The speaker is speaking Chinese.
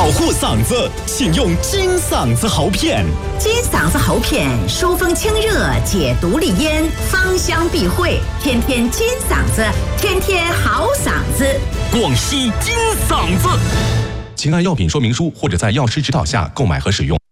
保护嗓子，请用金嗓子喉片。 金嗓子喉片疏风清热，解毒利咽，芳香避秽，天天金嗓子，天天好嗓子。 广西金嗓子。 请按药品说明书或者在药师指导下购买和使用。